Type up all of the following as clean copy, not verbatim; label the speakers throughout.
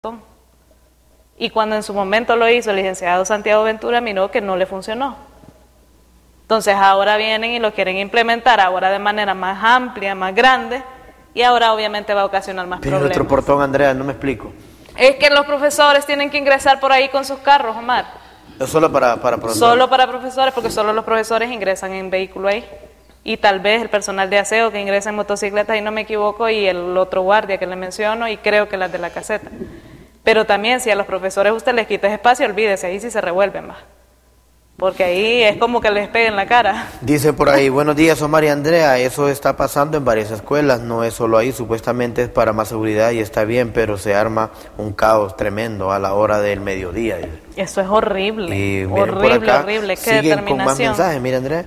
Speaker 1: Y cuando en su momento lo hizo el licenciado Santiago Ventura, miró que no le funcionó. Entonces ahora vienen y lo quieren implementar ahora de manera más amplia, más grande, y ahora obviamente va a ocasionar más
Speaker 2: Pero
Speaker 1: problemas.
Speaker 2: nuestro portón, Andrea, no me explico.
Speaker 1: Es que los profesores tienen que ingresar por ahí con sus carros, Omar.
Speaker 2: ¿Es solo para profesores?
Speaker 1: Solo para profesores, porque solo los profesores ingresan en vehículo ahí. Y tal vez el personal de aseo que ingresa en motocicletas, y no me equivoco, y el otro guardia que le menciono, y creo que las de la caseta. Pero también, si a los profesores usted les quita ese espacio, olvídese, ahí sí se revuelven más. Porque ahí es como que les peguen la cara.
Speaker 2: Dice por ahí, buenos días, Omar y Andrea, eso está pasando en varias escuelas, no es solo ahí, supuestamente es para más seguridad y está bien, pero se arma un caos tremendo a la hora del mediodía.
Speaker 1: Eso es horrible,
Speaker 2: Y
Speaker 1: horrible, horrible, qué
Speaker 2: siguen
Speaker 1: determinación.
Speaker 2: con más mensajes, mira Andrea,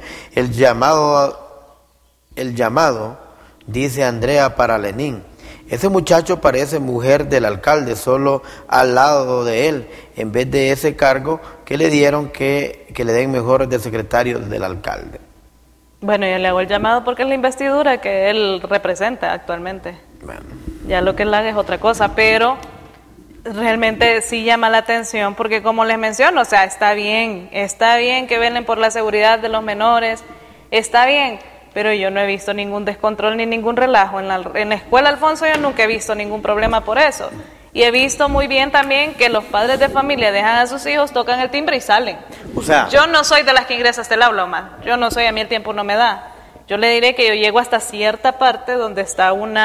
Speaker 2: el llamado, dice Andrea para Lenín. Ese muchacho parece mujer del alcalde, solo al lado de él, en vez de ese cargo que le dieron, que le den mejor de secretario del alcalde.
Speaker 1: Bueno, yo le hago el llamado porque es la investidura que él representa actualmente.
Speaker 2: Bueno.
Speaker 1: Ya lo que él haga es otra cosa, pero realmente sí llama la atención porque, como les menciono, o sea, está bien que velen por la seguridad de los menores, está bien, pero yo no he visto ningún descontrol ni ningún relajo. En la escuela Alfonso yo nunca he visto ningún problema por eso. Y he visto muy bien también que los padres de familia dejan a sus hijos, tocan el timbre y salen.
Speaker 2: O sea,
Speaker 1: yo no soy de las que ingresa hasta el aula, Omar. Yo no soy, a mí el tiempo no me da. Yo le diré que yo llego hasta cierta parte donde está un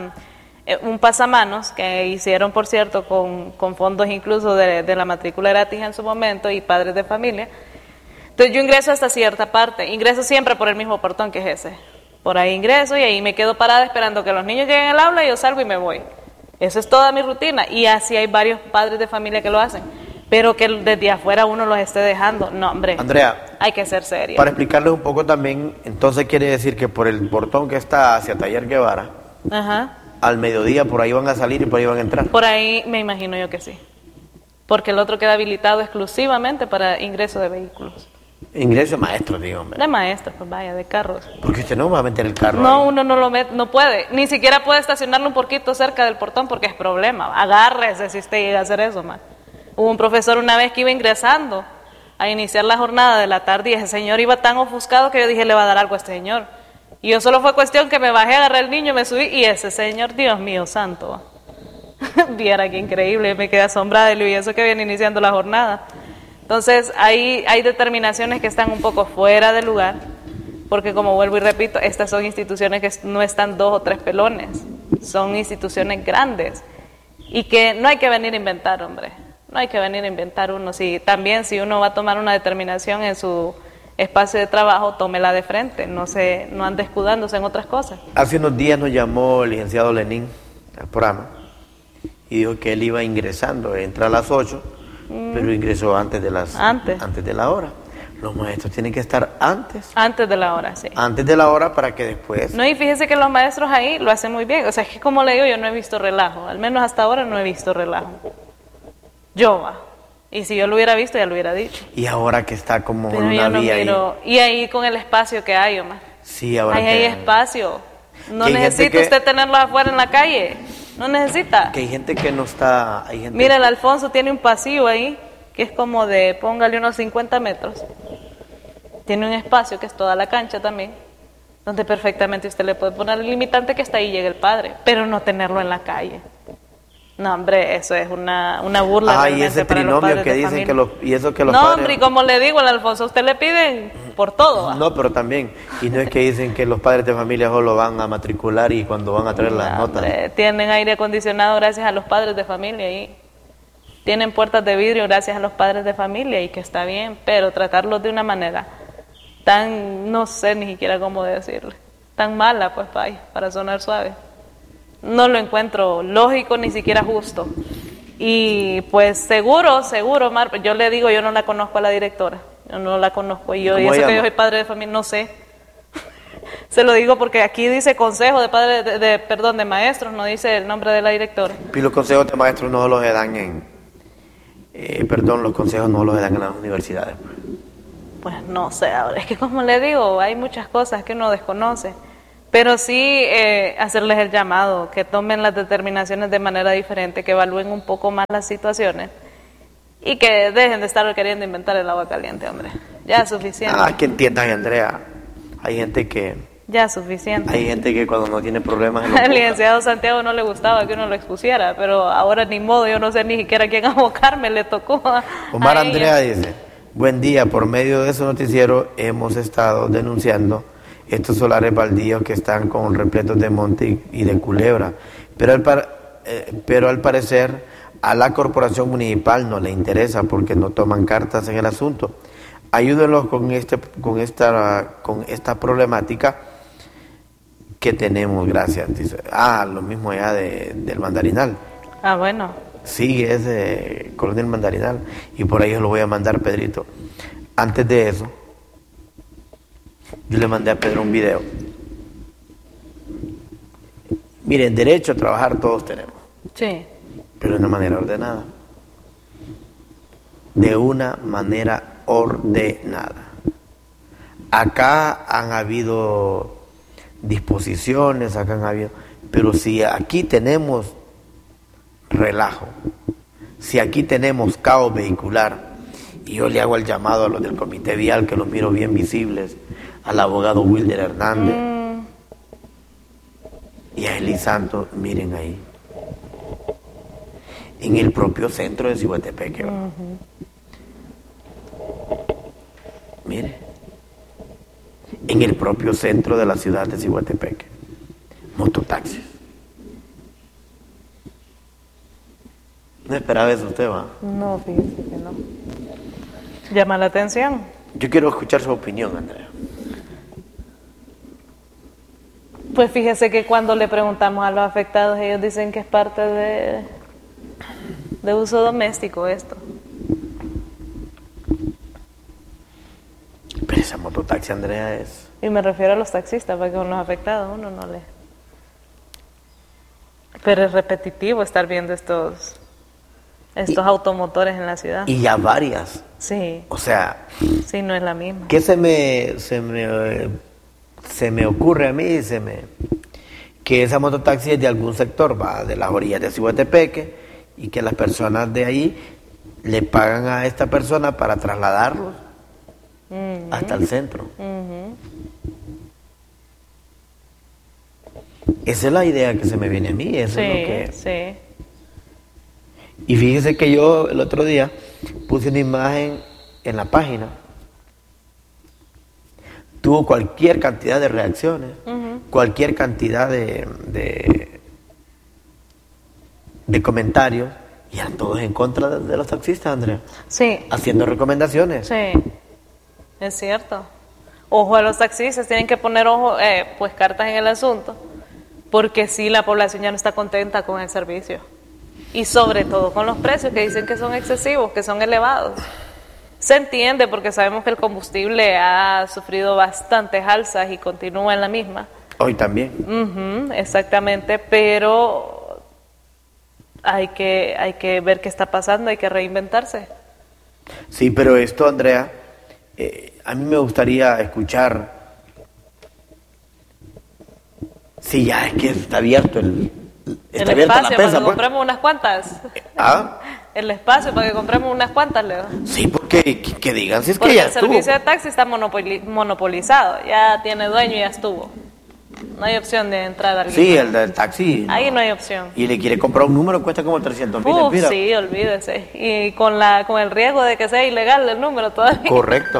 Speaker 1: pasamanos que hicieron, por cierto, con fondos incluso de la matrícula gratis en su momento y padres de familia. Entonces yo ingreso hasta cierta parte, ingreso siempre por el mismo portón que es ese. Por ahí ingreso y ahí me quedo parada esperando que los niños lleguen al aula y yo salgo y me voy. Eso es toda mi rutina y así hay varios padres de familia que lo hacen. Pero que desde afuera uno los esté dejando, no, hombre.
Speaker 2: Andrea,
Speaker 1: hay que ser serio.
Speaker 2: Para explicarles un poco también, entonces quiere decir que por el portón que está hacia Taller Guevara,
Speaker 1: ajá,
Speaker 2: al mediodía por ahí van a salir y por ahí van a entrar.
Speaker 1: Por ahí me imagino yo que sí. Porque el otro queda habilitado exclusivamente para ingreso de vehículos.
Speaker 2: Ingreso de maestros, digo, hombre.
Speaker 1: De maestros, pues vaya, de carros.
Speaker 2: Porque usted no va a meter el carro
Speaker 1: No,
Speaker 2: ahí.
Speaker 1: uno no lo mete, no puede. Ni siquiera puede estacionarlo un poquito cerca del portón porque es problema. Agárrese si usted llega a hacer eso, man. Hubo un profesor una vez que iba ingresando a iniciar la jornada de la tarde y ese señor iba tan ofuscado que yo dije, le va a dar algo a este señor. Y yo solo fue cuestión que me bajé, agarré el niño, me subí y ese señor, Dios mío santo, viera qué increíble, me quedé asombrada y eso que viene iniciando la jornada. Entonces hay determinaciones que están un poco fuera de lugar, porque como vuelvo y repito, estas son instituciones que no están 2 o 3 pelones, son instituciones grandes y que no hay que venir a inventar, hombre, no hay que venir a inventar uno. También si uno va a tomar una determinación en su espacio de trabajo, tómela de frente, no ande escudándose en otras cosas.
Speaker 2: Hace unos días nos llamó el licenciado Lenín al programa y dijo que él iba ingresando, entra a las 8, pero ingresó antes de la hora. Los maestros tienen que estar antes
Speaker 1: de la hora, sí.
Speaker 2: Antes de la hora para que después...
Speaker 1: No, y fíjese que los maestros ahí lo hacen muy bien. O sea, es que como le digo, yo no he visto relajo. Al menos hasta ahora no he visto relajo. Y si yo lo hubiera visto, ya lo hubiera dicho.
Speaker 2: Y ahora que está como
Speaker 1: pero
Speaker 2: una
Speaker 1: yo no
Speaker 2: vía
Speaker 1: miro.
Speaker 2: ahí...
Speaker 1: Y ahí con el espacio que hay, Omar.
Speaker 2: Sí, ahora
Speaker 1: ahí
Speaker 2: que...
Speaker 1: hay espacio. No
Speaker 2: hay
Speaker 1: necesita usted tenerlos afuera en la calle. No necesita.
Speaker 2: Que hay gente que no está...
Speaker 1: Mira, el Alfonso tiene un pasillo ahí, que es como de, póngale unos 50 metros. Tiene un espacio que es toda la cancha también, donde perfectamente usted le puede poner el limitante que hasta ahí llegue el padre, pero no tenerlo en la calle. No, hombre, eso es una burla.
Speaker 2: Y ese trinomio que dicen que los padres...
Speaker 1: No, hombre, y como le digo al Alfonso, a usted le piden por todo.
Speaker 2: No, pero también, y no es que dicen que los padres de familia solo van a matricular y cuando van a traer las notas.
Speaker 1: Hombre, tienen aire acondicionado gracias a los padres de familia y tienen puertas de vidrio gracias a los padres de familia y que está bien, pero tratarlos de una manera tan, no sé ni siquiera cómo decirle, tan mala, pues, para sonar suave. No lo encuentro lógico, ni siquiera justo. Y pues seguro, Mar, yo le digo, yo no la conozco a la directora, yo no la conozco, y eso que yo soy padre de familia, no sé. Se lo digo porque aquí dice consejo de padres, de maestros, no dice el nombre de la directora.
Speaker 2: Y los consejos de maestros no los dan los consejos no los dan en las universidades.
Speaker 1: Pues no sé, ahora es que como le digo, hay muchas cosas que uno desconoce. Pero sí hacerles el llamado, que tomen las determinaciones de manera diferente, que evalúen un poco más las situaciones y que dejen de estar queriendo inventar el agua caliente, hombre. Ya es suficiente.
Speaker 2: Que entiendan, Andrea. Hay gente que...
Speaker 1: Ya es suficiente.
Speaker 2: Hay gente que cuando no tiene problemas...
Speaker 1: Al licenciado Santiago no le gustaba que uno lo expusiera, pero ahora ni modo, yo no sé ni siquiera a quién abocarme, le tocó
Speaker 2: Omar Andrea dice: buen día, por medio de su noticiero hemos estado denunciando estos solares baldíos que están con repletos de monte y de culebra, pero al parecer a la corporación municipal no le interesa porque no toman cartas en el asunto. Ayúdenlos con esta problemática que tenemos, gracias. Dice, lo mismo allá del Mandarinal.
Speaker 1: Bueno.
Speaker 2: Sí, es de Coronel Mandarinal, y por ahí lo voy a mandar, Pedrito. Antes de eso, yo le mandé a Pedro un video. Miren, derecho a trabajar todos tenemos.
Speaker 1: Sí.
Speaker 2: Pero de una manera ordenada. De una manera ordenada. Acá han habido disposiciones, pero si aquí tenemos relajo, si aquí tenemos caos vehicular, y yo le hago el llamado a los del comité vial, que los miro bien visibles, al abogado Wilder Hernández y a Eli Santos, miren ahí, en el propio centro de Cihuatepeque. Mire, en el propio centro de la ciudad de Cihuatepeque, mototaxis. ¿No esperaba eso usted, va?
Speaker 1: No, fíjese que no. Llama la atención.
Speaker 2: Yo quiero escuchar su opinión, Andrea.
Speaker 1: Pues fíjese que cuando le preguntamos a los afectados, ellos dicen que es parte de uso doméstico esto.
Speaker 2: Pero esa mototaxi, Andrea, es...
Speaker 1: Y me refiero a los taxistas, porque con los afectados uno no le... Pero es repetitivo estar viendo estos automotores en la ciudad.
Speaker 2: Y ya varias.
Speaker 1: Sí.
Speaker 2: O sea...
Speaker 1: Sí, no es la misma.
Speaker 2: ¿Qué se me ocurre a mí? Que esa mototaxi es de algún sector, va de las orillas de Cihuatepeque, y que las personas de ahí le pagan a esta persona para trasladarlos hasta el centro. Esa es la idea que se me viene a mí. Eso es lo que...
Speaker 1: Sí.
Speaker 2: Y fíjese que yo el otro día puse una imagen en la página. Tuvo cualquier cantidad de reacciones, cualquier cantidad de comentarios, y eran todos en contra de los taxistas, Andrea.
Speaker 1: Sí.
Speaker 2: Haciendo recomendaciones.
Speaker 1: Sí, es cierto. Ojo a los taxistas, tienen que poner pues cartas en el asunto, porque sí, la población ya no está contenta con el servicio. Y sobre todo con los precios, que dicen que son excesivos, que son elevados. Se entiende porque sabemos que el combustible ha sufrido bastantes alzas y continúa en la misma.
Speaker 2: Hoy también.
Speaker 1: Exactamente, pero hay que ver qué está pasando, hay que reinventarse.
Speaker 2: Sí, pero esto, Andrea, a mí me gustaría escuchar, si ya es que está abierto el
Speaker 1: espacio para que compremos unas cuantas. El espacio para que compremos unas cuantas, Leo.
Speaker 2: Sí, porque que digan si es
Speaker 1: porque
Speaker 2: que ya
Speaker 1: el servicio de taxi está monopolizado, ya tiene dueño y ya estuvo. No hay opción de entrar al...
Speaker 2: Sí, el del taxi.
Speaker 1: Ahí no hay opción.
Speaker 2: Y le quiere comprar un número, cuesta como 300,000.
Speaker 1: Sí, olvídese. Y con el riesgo de que sea ilegal el número todavía.
Speaker 2: Correcto.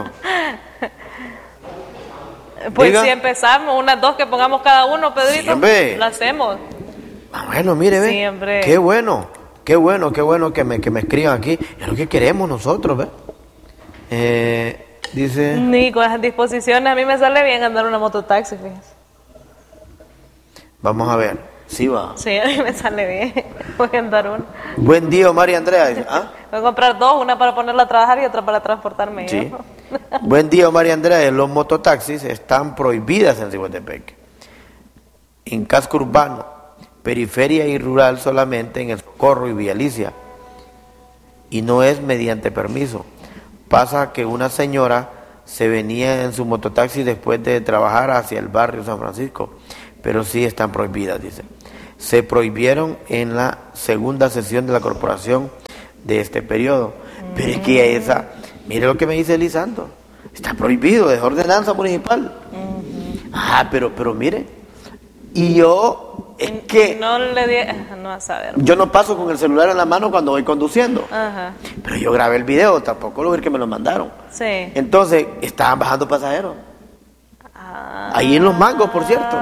Speaker 1: Pues diga. Si empezamos, unas 2 que pongamos cada uno, Pedrito,
Speaker 2: siempre
Speaker 1: lo hacemos.
Speaker 2: Bueno, mire, ve.
Speaker 1: Siempre.
Speaker 2: Qué bueno que me escriban aquí. Es lo que queremos nosotros, ¿ve? Dice...
Speaker 1: Ni con esas disposiciones a mí me sale bien andar una mototaxi, fíjense.
Speaker 2: Vamos a ver. Sí va.
Speaker 1: Sí, a mí me sale bien. Voy a andar una.
Speaker 2: Buen día, Omar y Andrea. Dice,
Speaker 1: voy a comprar 2, una para ponerla a trabajar y otra para transportarme.
Speaker 2: Sí. Buen día, Omar y Andrea. Los mototaxis están prohibidas en Cihuatepeque. En casco urbano, periferia y rural solamente en el Socorro y Villa Alicia. Y no es mediante permiso. Pasa que una señora se venía en su mototaxi después de trabajar hacia el barrio San Francisco. pero sí están prohibidas, dice. Se prohibieron en la segunda sesión de la corporación de este periodo. Pero es que esa, mire lo que me dice Lisandro, está prohibido, es ordenanza municipal. Pero mire, y yo, es que
Speaker 1: no le di, no a saber.
Speaker 2: Yo no paso con el celular en la mano cuando voy conduciendo.
Speaker 1: Ajá.
Speaker 2: Pero yo grabé el video, tampoco lo vi que me lo mandaron.
Speaker 1: Sí.
Speaker 2: Entonces, estaban bajando pasajeros. Ahí en Los Mangos, por cierto.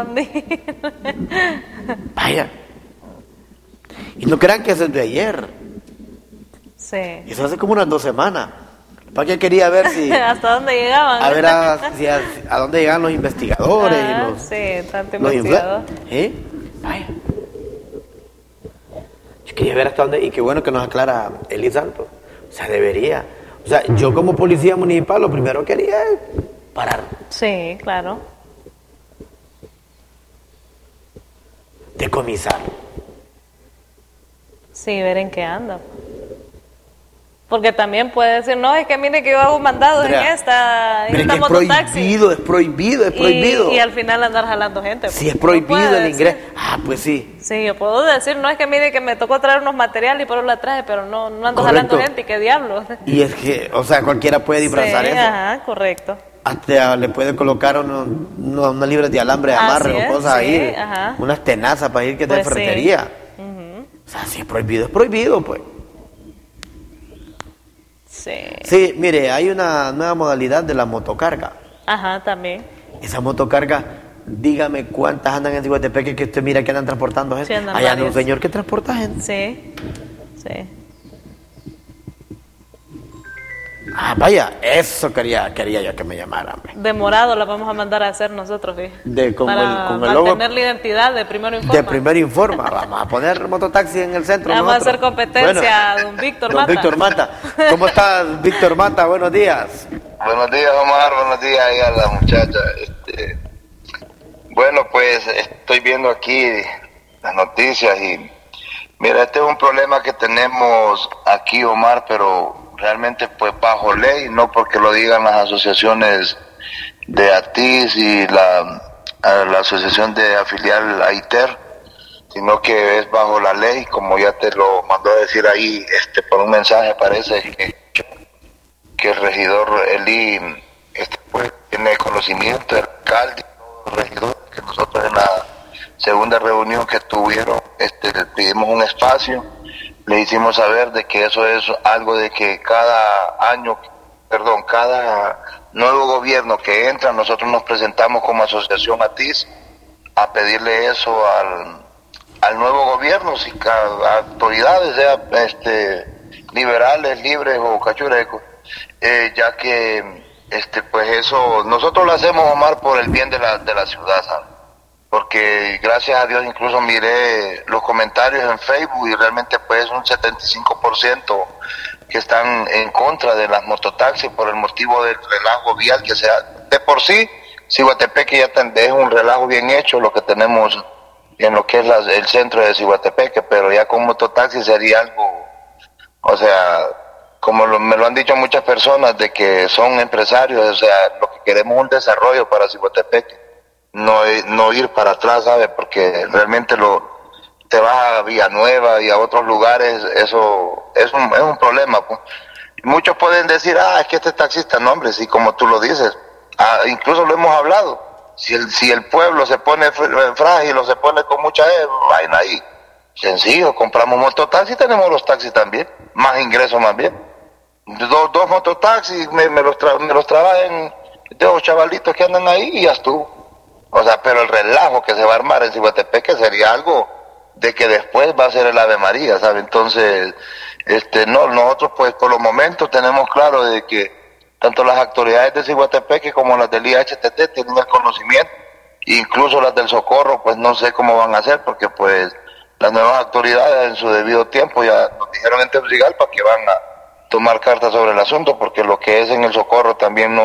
Speaker 2: Vaya. Y no crean que eso es de ayer.
Speaker 1: Sí.
Speaker 2: Eso hace como unas 2 semanas. ¿Para qué quería ver si...
Speaker 1: ¿Hasta dónde llegaban?
Speaker 2: A ver a dónde llegan los investigadores. Y los,
Speaker 1: sí, tanto investigador.
Speaker 2: Vaya. Yo quería ver hasta dónde... Y qué bueno que nos aclara Elisanto. O sea, debería... O sea, yo como policía municipal lo primero que quería es parar.
Speaker 1: Sí, claro.
Speaker 2: Decomisar.
Speaker 1: Sí, ver en qué anda. Porque también puede decir, no, es que mire que yo hago mandados en esta mototaxi.
Speaker 2: Es prohibido.
Speaker 1: Y al final andar jalando gente.
Speaker 2: Si es prohibido el ingreso. Pues sí.
Speaker 1: Sí, yo puedo decir, no es que mire que me tocó traer unos materiales y por eso la traje, pero no ando jalando gente, ¿qué diablos?
Speaker 2: Y es que, o sea, cualquiera puede disfrazar eso.
Speaker 1: Ajá, correcto.
Speaker 2: Hasta le puede colocar unas libras de alambre de amarre o cosas ahí. Ajá. Unas tenazas para ir que te ferretería.
Speaker 1: Sí.
Speaker 2: O sea, si es prohibido, pues.
Speaker 1: Sí.
Speaker 2: Sí, mire, hay una nueva modalidad de la motocarga.
Speaker 1: Ajá, también.
Speaker 2: Esa motocarga, dígame cuántas andan en Ciguatepeque que usted mira que andan transportando gente.
Speaker 1: Sí,
Speaker 2: allá anda un señor que transporta gente.
Speaker 1: Sí.
Speaker 2: Vaya, eso quería yo que me llamaran.
Speaker 1: Demorado la vamos a mandar a hacer nosotros,
Speaker 2: para
Speaker 1: mantener la identidad de Primero Informa.
Speaker 2: De Primero Informa. Vamos a poner mototaxi en el centro.
Speaker 1: Vamos a hacer competencia a don Víctor Mata.
Speaker 2: Don Víctor Mata. ¿Cómo estás, Víctor Mata? Buenos días.
Speaker 3: Buenos días, Omar. Buenos días ahí a la muchacha. Bueno, pues estoy viendo aquí las noticias y mira, este es un problema que tenemos aquí, Omar, pero realmente pues bajo ley, no porque lo digan las asociaciones de ATIS y la asociación de afilial AITER, sino que es bajo la ley, como ya te lo mandó a decir ahí por un mensaje, parece que el regidor Eli pues tiene conocimiento, el alcalde, los regidores, que nosotros en la segunda reunión que tuvieron le pedimos un espacio. Le hicimos saber de que eso es algo de que cada nuevo gobierno que entra, nosotros nos presentamos como asociación ATIS a pedirle eso al nuevo gobierno, si autoridades, sea liberales, libres o cachurecos, ya que pues eso, nosotros lo hacemos, Omar, por el bien de la ciudad, ¿sabes? Porque gracias a Dios incluso miré los comentarios en Facebook y realmente pues un 75% que están en contra de las mototaxis por el motivo del relajo vial que sea. De por sí, Ciguatepeque ya es un relajo bien hecho lo que tenemos en lo que es el centro de Ciguatepeque, pero ya con mototaxi sería algo, o sea, como me lo han dicho muchas personas de que son empresarios, o sea, lo que queremos es un desarrollo para Ciguatepeque. No ir para atrás, ¿sabes? Porque realmente te vas a Villanueva y a otros lugares, eso es un problema, pues. Muchos pueden decir, es que este taxista, no, hombre, sí, como tú lo dices, incluso lo hemos hablado, si el pueblo se pone frágil o se pone con mucha vaina ahí, sencillo, compramos mototaxi y tenemos los taxis también, más ingresos más bien. Dos mototaxis, me los trabajan de los chavalitos que andan ahí y ya estuvo. O sea, pero el relajo que se va a armar en Ciguatepeque sería algo de que después va a ser el Ave María, ¿sabe? Entonces, nosotros pues por los momentos tenemos claro de que tanto las autoridades de Ciguatepeque como las del IHTT tienen el conocimiento, incluso las del Socorro, pues no sé cómo van a hacer, porque pues las nuevas autoridades en su debido tiempo ya nos dijeron en Tegucigalpa que van a tomar cartas sobre el asunto, porque lo que es en el Socorro también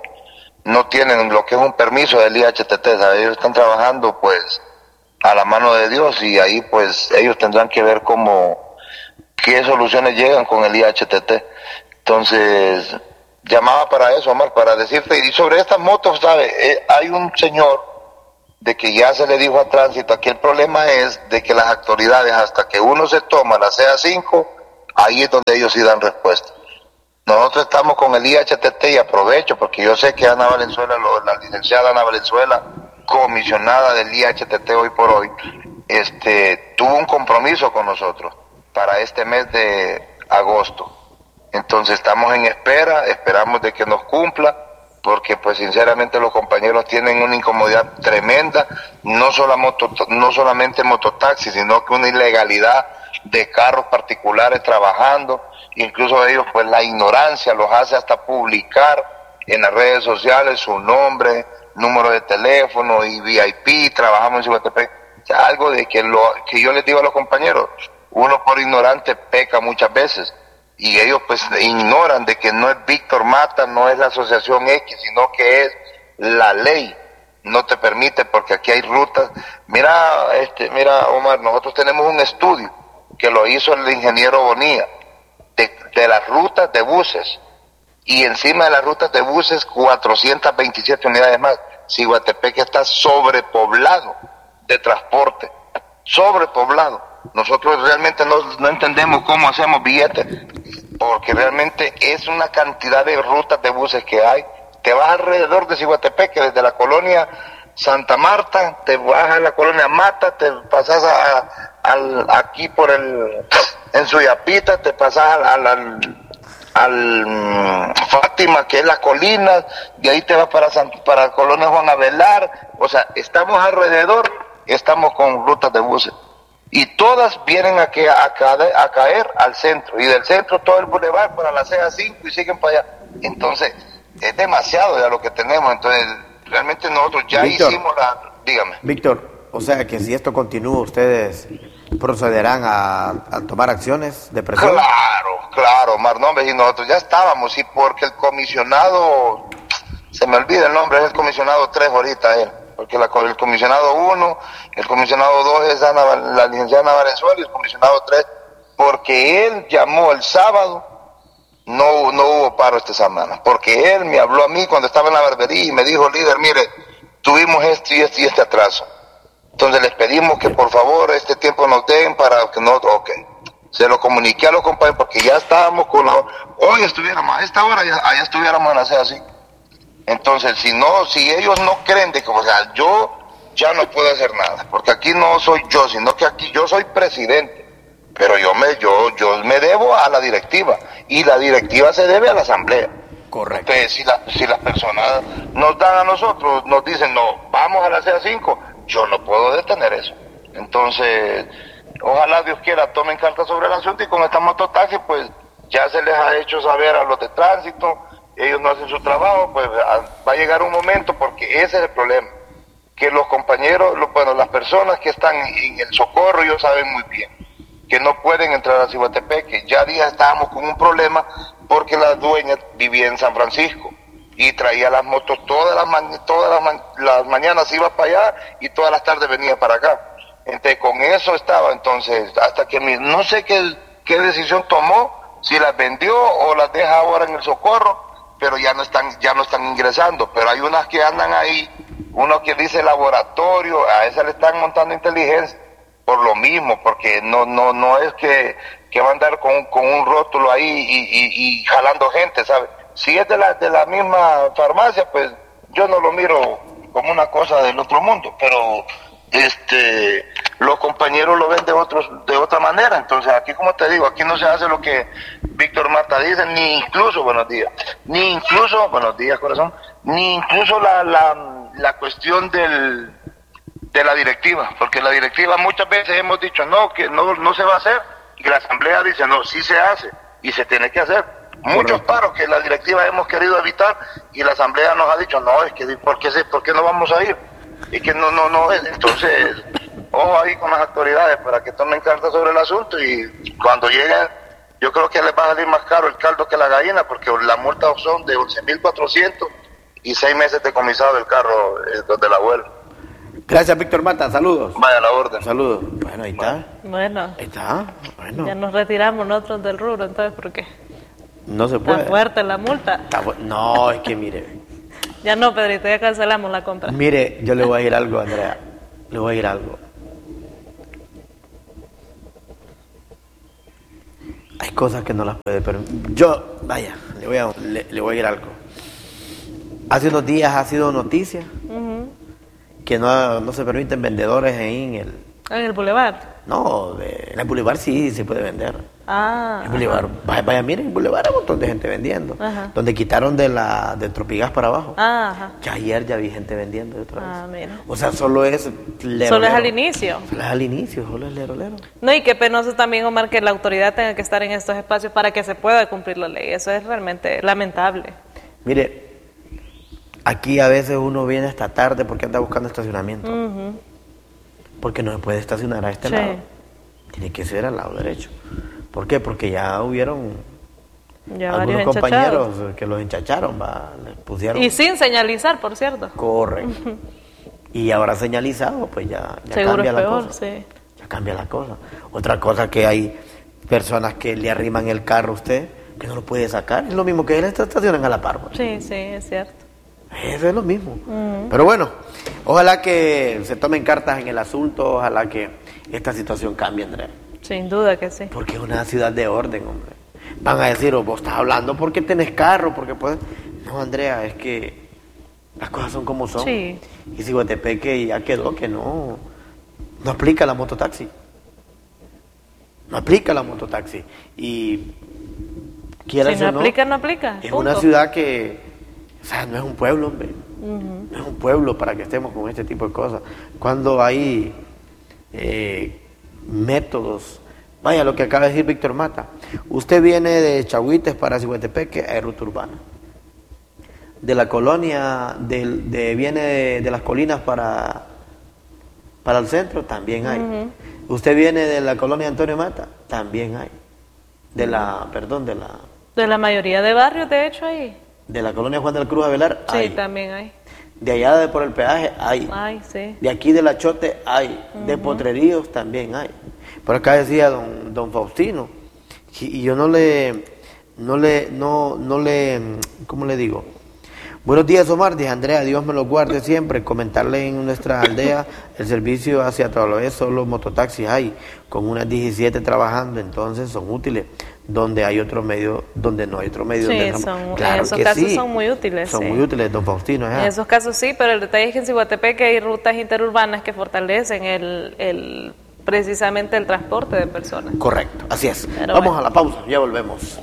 Speaker 3: no tienen lo que es un permiso del IHTT, ¿sabes? Ellos están trabajando pues a la mano de Dios y ahí pues ellos tendrán que ver qué soluciones llegan con el IHTT. Entonces, llamaba para eso, Omar, para decirte, y sobre estas motos, ¿sabes? Hay un señor de que ya se le dijo a Tránsito, aquí el problema es de que las autoridades, hasta que uno se toma la CA5, ahí es donde ellos sí dan respuesta. Nosotros estamos con el IHTT y aprovecho, porque yo sé que Ana Valenzuela, la licenciada Ana Valenzuela, comisionada del IHTT hoy por hoy, tuvo un compromiso con nosotros para este mes de agosto. Entonces estamos en espera, esperamos de que nos cumpla, porque pues sinceramente los compañeros tienen una incomodidad tremenda, no solamente mototaxis, sino que una ilegalidad de carros particulares trabajando, incluso ellos pues la ignorancia los hace hasta publicar en las redes sociales su nombre, número de teléfono y VIP, trabajamos en Ciguatepec. O sea, algo de que yo les digo a los compañeros, uno por ignorante peca muchas veces. Y ellos pues ignoran de que no es Víctor Mata, no es la asociación X, sino que es la ley. No te permite, porque aquí hay rutas. Mira, Omar, nosotros tenemos un estudio que lo hizo el ingeniero Bonilla de las rutas de buses. Y encima de las rutas de buses, 427 unidades más. Ciguatepec está sobrepoblado de transporte, sobrepoblado. Nosotros realmente no entendemos cómo hacemos billetes, porque realmente es una cantidad de rutas de buses que hay. Te vas alrededor de Ciguatepec, que desde la colonia Santa Marta, te vas a la colonia Mata, te pasas aquí en Suyapita, te pasas al Fátima, que es las colinas, de ahí te vas para la colonia Juan Avelar. O sea, estamos alrededor, estamos con rutas de buses. Y todas vienen a caer al centro, y del centro todo el bulevar para la CA5 y siguen para allá. Entonces, es demasiado ya lo que tenemos. Entonces, realmente nosotros ya
Speaker 2: Víctor,
Speaker 3: hicimos Dígame.
Speaker 2: Víctor, o sea que si esto continúa, ¿ustedes procederán a tomar acciones de presión?
Speaker 3: Claro, Marnombre, y nosotros ya estábamos, sí, porque el comisionado, se me olvida el nombre, es el comisionado 3 ahorita él. Porque el comisionado 1, el comisionado 2 es la licenciada Ana Valenzuela, y el comisionado 3, porque él llamó el sábado, no hubo paro esta semana, porque él me habló a mí cuando estaba en la barbería y me dijo, líder, mire, tuvimos este atraso, entonces les pedimos que por favor este tiempo nos den para que no, se lo comuniqué a los compañeros, porque ya estábamos hoy estuviéramos, a esta hora ya estuviéramos en la así. Entonces, si ellos no creen de que, o sea, yo ya no puedo hacer nada, porque aquí no soy yo, sino que aquí yo soy presidente, pero yo me debo a la directiva, y la directiva se debe a la asamblea.
Speaker 2: Correcto.
Speaker 3: Entonces, si las personas nos dan a nosotros, nos dicen, no, vamos a la CA5, yo no puedo detener eso. Entonces, ojalá Dios quiera tomen cartas sobre el asunto, y con esta mototaxi, pues, ya se les ha hecho saber a los de tránsito. Ellos no hacen su trabajo, pues va a llegar un momento, porque ese es el problema, que los compañeros, las personas que están en el socorro, ellos saben muy bien que no pueden entrar a Ciguatepec, que ya días estábamos con un problema, porque la dueña vivía en San Francisco y traía las motos todas las mañanas iba para allá y todas las tardes venía para acá. Entonces con eso estaba, entonces hasta que no sé qué decisión tomó, si las vendió o las deja ahora en el socorro, pero ya no están ingresando. Pero hay unas que andan ahí, uno que dice laboratorio, a esa le están montando inteligencia por lo mismo, porque no es que va a andar con un rótulo ahí y jalando gente, ¿sabes? Si es de la misma farmacia, pues yo no lo miro como una cosa del otro mundo, pero los compañeros lo ven de otra manera. Entonces aquí, como te digo, aquí no se hace lo que Víctor Mata dice, ni incluso buenos días corazón, ni incluso la cuestión de la directiva, porque la directiva muchas veces hemos dicho que no se va a hacer, y la asamblea dice no, sí se hace y se tiene que hacer. Muchos paros que la directiva hemos querido evitar y la asamblea nos ha dicho no, es que ¿por qué no vamos a ir? Y que no es. Entonces, ojo ahí con las autoridades para que tomen cartas sobre el asunto, y cuando lleguen, yo creo que les va a salir más caro el caldo que la gallina, porque las multas son de 11.400 y 6 meses decomisado del carro del abuelo.
Speaker 2: Gracias, Víctor Mata, saludos.
Speaker 3: Vaya a la orden.
Speaker 2: Saludos. Bueno, ahí está.
Speaker 1: Bueno.
Speaker 2: Ahí está. Bueno.
Speaker 1: Ya nos retiramos nosotros del rubro, entonces, ¿por qué?
Speaker 2: No se puede.
Speaker 1: Está fuerte la multa.
Speaker 2: No, es que mire,
Speaker 1: Ya no, Pedrito, ya cancelamos la compra.
Speaker 2: Mire, yo le voy a decir algo, Andrea. Le voy a decir algo. Hay cosas que no las puede permitir. Yo, vaya, le voy a decir algo. Hace unos días ha sido noticia que no se permiten vendedores en
Speaker 1: el Boulevard.
Speaker 2: No, en el Boulevard sí se puede vender.
Speaker 1: En
Speaker 2: el Boulevard, vaya, miren, en el Boulevard hay un montón de gente vendiendo. Donde quitaron de Tropigas para abajo. Ya ayer ya vi gente vendiendo de otra vez.
Speaker 1: Mira.
Speaker 2: O sea, solo es
Speaker 1: Solo es al inicio.
Speaker 2: Solo es lero.
Speaker 1: No, y qué penoso también, Omar, que la autoridad tenga que estar en estos espacios para que se pueda cumplir la ley. Eso es realmente lamentable.
Speaker 2: Mire, aquí a veces uno viene hasta tarde porque anda buscando estacionamiento. Porque no se puede estacionar a este lado. Tiene que ser al lado derecho. ¿Por qué? Porque ya hubieron algunos compañeros que los enchacharon, les pusieron...
Speaker 1: Y sin señalizar, por cierto.
Speaker 2: Correcto. Y ahora señalizado, pues ya cambia la cosa. Sí. Ya cambia la cosa. Otra cosa que hay personas que le arriman el carro a usted, que no lo puede sacar. Es lo mismo que él estacionan a la par.
Speaker 1: Sí, es cierto.
Speaker 2: Eso es lo mismo. Pero bueno, ojalá que se tomen cartas en el asunto, ojalá que esta situación cambie, Andrea.
Speaker 1: Sin duda que sí.
Speaker 2: Porque es una ciudad de orden, hombre. Van a decir, vos estás hablando porque tenés carro, porque puedes... No, Andrea, es que las cosas son como son.
Speaker 1: Sí.
Speaker 2: Y Ciguatepeque ya quedó que no aplica la mototaxi. No aplica la mototaxi. Y quieras
Speaker 1: si no aplica, no aplica.
Speaker 2: Es una ciudad que... O sea, no es un pueblo, hombre. No es un pueblo para que estemos con este tipo de cosas. Cuando hay métodos... Vaya, lo que acaba de decir Víctor Mata. Usted viene de Chahuites para Ciguatepeque, hay ruta urbana. De la colonia, viene de las colinas para el centro, también hay. Usted viene de la colonia Antonio Mata, también hay. De
Speaker 1: la mayoría de barrios, de hecho, hay.
Speaker 2: De la colonia Juan de la Cruz Avelar, hay.
Speaker 1: Sí, también hay.
Speaker 2: De allá por el peaje, hay.
Speaker 1: Sí.
Speaker 2: De aquí de La Chote, hay. De Potreríos, también hay. Por acá decía don Faustino, y yo no le, ¿cómo le digo? Buenos días, Omar, dice Andrea, Dios me lo guarde siempre. Comentarle en nuestra aldea el servicio hacia Través, solo mototaxis hay, con unas 17 trabajando, entonces son útiles. Donde hay otro medio, donde no hay otro medio.
Speaker 1: Sí,
Speaker 2: claro,
Speaker 1: en esos casos son muy útiles.
Speaker 2: Son muy útiles, don Faustino.
Speaker 1: En esos casos sí, pero el detalle es que en Ciguatepeque hay rutas interurbanas que fortalecen precisamente el transporte de personas.
Speaker 2: Correcto, así es. Vamos a la pausa, ya volvemos.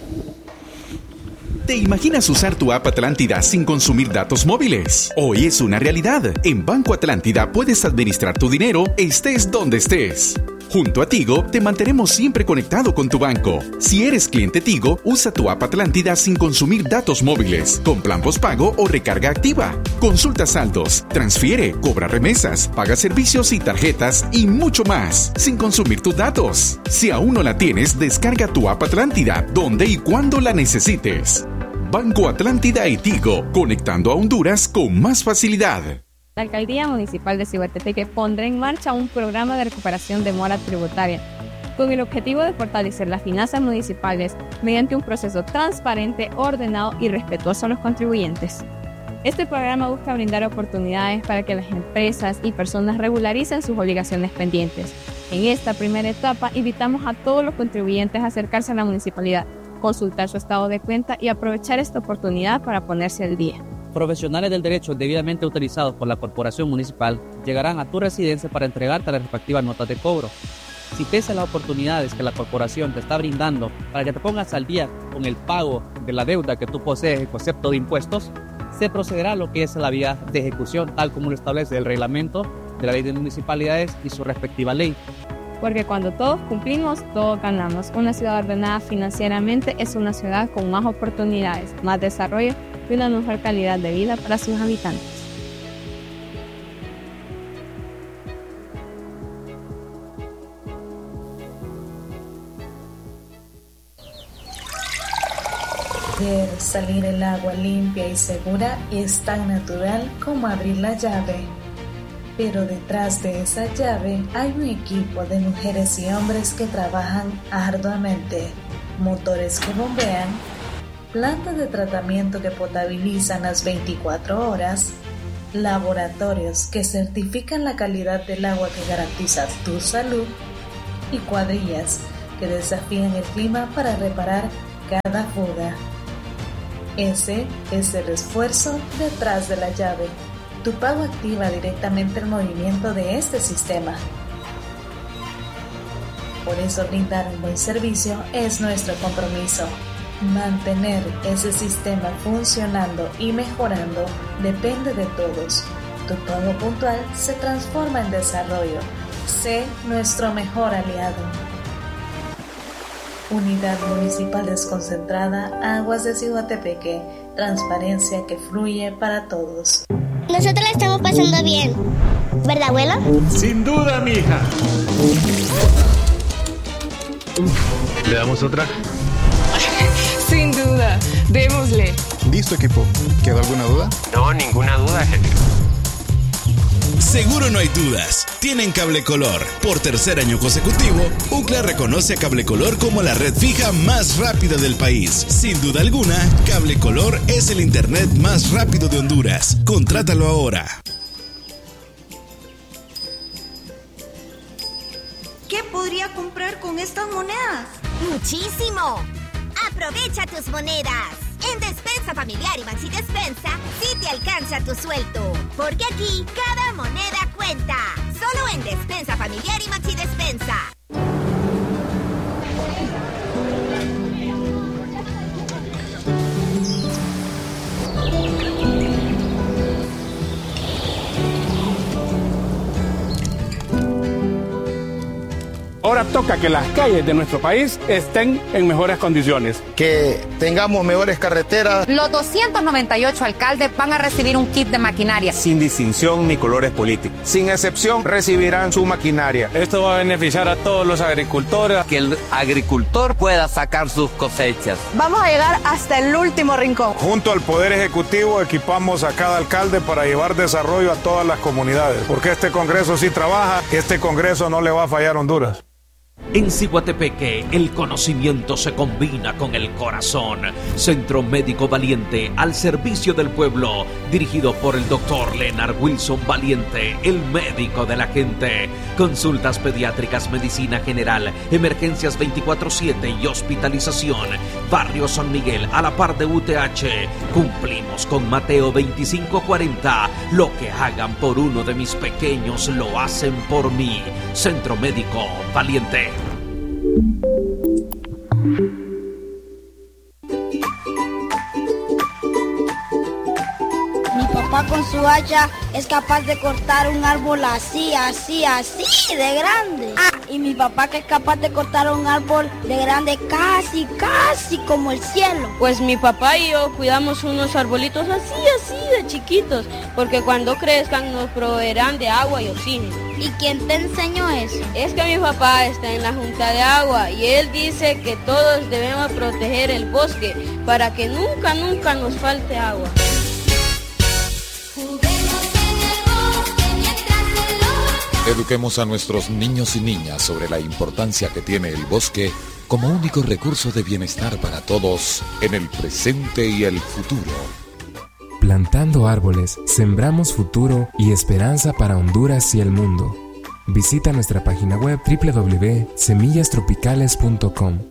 Speaker 4: ¿Te imaginas usar tu app Atlántida sin consumir datos móviles? Hoy es una realidad. En Banco Atlántida puedes administrar tu dinero estés donde estés. Junto a Tigo, te mantenemos siempre conectado con tu banco. Si eres cliente Tigo, usa tu app Atlántida sin consumir datos móviles, con plan postpago o recarga activa. Consulta saldos, transfiere, cobra remesas, paga servicios y tarjetas y mucho más, sin consumir tus datos. Si aún no la tienes, descarga tu app Atlántida, donde y cuando la necesites. Banco Atlántida y Tigo, conectando a Honduras con más facilidad.
Speaker 5: La Alcaldía Municipal de Ciguatepeque pondrá en marcha un programa de recuperación de mora tributaria con el objetivo de fortalecer las finanzas municipales mediante un proceso transparente, ordenado y respetuoso a los contribuyentes. Este programa busca brindar oportunidades para que las empresas y personas regularicen sus obligaciones pendientes. En esta primera etapa, invitamos a todos los contribuyentes a acercarse a la municipalidad, consultar su estado de cuenta y aprovechar esta oportunidad para ponerse al día.
Speaker 6: Profesionales del derecho debidamente autorizados por la Corporación Municipal llegarán a tu residencia para entregarte las respectivas notas de cobro. Si pese a las oportunidades que la Corporación te está brindando para que te pongas al día con el pago de la deuda que tú posees en concepto de impuestos, se procederá a lo que es la vía de ejecución, tal como lo establece el reglamento de la Ley de Municipalidades y su respectiva ley.
Speaker 5: Porque cuando todos cumplimos, todos ganamos. Una ciudad ordenada financieramente es una ciudad con más oportunidades, más desarrollo y una mejor calidad de vida para sus habitantes.
Speaker 7: Ver salir el agua limpia y segura es tan natural como abrir la llave. Pero detrás de esa llave hay un equipo de mujeres y hombres que trabajan arduamente, motores que bombean, plantas de tratamiento que potabilizan las 24 horas, laboratorios que certifican la calidad del agua que garantiza tu salud y cuadrillas que desafían el clima para reparar cada fuga. Ese es el esfuerzo detrás de la llave. Tu pago activa directamente el movimiento de este sistema. Por eso brindar un buen servicio es nuestro compromiso. Mantener ese sistema funcionando y mejorando depende de todos. Tu pago puntual se transforma en desarrollo. Sé nuestro mejor aliado. Unidad Municipal Desconcentrada Aguas de Ciguatepeque. Transparencia que fluye para todos.
Speaker 8: Nosotros la estamos pasando bien, ¿verdad, abuela?
Speaker 9: Sin duda, mija. ¿Le damos otra?
Speaker 10: Sin duda, démosle.
Speaker 11: ¿Listo, equipo? ¿Queda alguna duda?
Speaker 12: No, ninguna duda, jefe.
Speaker 13: Seguro no hay dudas. Tienen Cable Color. Por tercer año consecutivo, UCLA reconoce a Cable Color como la red fija más rápida del país. Sin duda alguna, Cable Color es el internet más rápido de Honduras. Contrátalo ahora.
Speaker 14: ¿Qué podría comprar con estas monedas?
Speaker 8: ¡Muchísimo! ¡Aprovecha tus monedas! En Despensa Familiar y Maxi Despensa, sí te alcanza tu sueldo. Porque aquí, cada moneda cuenta. Solo en Despensa Familiar y Maxi Despensa.
Speaker 9: Ahora toca que las calles de nuestro país estén en mejores condiciones.
Speaker 2: Que tengamos mejores carreteras.
Speaker 15: Los 298 alcaldes van a recibir un kit de maquinaria.
Speaker 16: Sin distinción ni colores políticos.
Speaker 17: Sin excepción, recibirán su maquinaria.
Speaker 18: Esto va a beneficiar a todos los agricultores.
Speaker 19: Que el agricultor pueda sacar sus cosechas.
Speaker 20: Vamos a llegar hasta el último rincón.
Speaker 21: Junto al Poder Ejecutivo equipamos a cada alcalde para llevar desarrollo a todas las comunidades. Porque este Congreso sí trabaja, este Congreso no le va a fallar a Honduras.
Speaker 22: En Ciguatepeque, el conocimiento se combina con el corazón. Centro Médico Valiente, al servicio del pueblo, dirigido por el doctor Leonard Wilson Valiente, el médico de la gente. Consultas pediátricas, medicina general, emergencias 24/7 y hospitalización. Barrio San Miguel, a la par de UTH. Cumplimos con Mateo 25:40. Lo que hagan por uno de mis pequeños, lo hacen por mí. Centro Médico Valiente.
Speaker 23: Mi papá con su hacha es capaz de cortar un árbol así, de grande. Y mi papá que es capaz de cortar un árbol de grande casi como el cielo.
Speaker 24: Pues mi papá y yo cuidamos unos arbolitos así de chiquitos, porque cuando crezcan nos proveerán de agua y oxígeno.
Speaker 23: ¿Y quién te enseñó eso?
Speaker 24: Es que mi papá está en la Junta de Agua y él dice que todos debemos proteger el bosque para que nunca nos falte agua.
Speaker 25: Eduquemos a nuestros niños y niñas sobre la importancia que tiene el bosque como único recurso de bienestar para todos en el presente y el futuro.
Speaker 26: Plantando árboles, sembramos futuro y esperanza para Honduras y el mundo. Visita nuestra página web www.semillastropicales.com.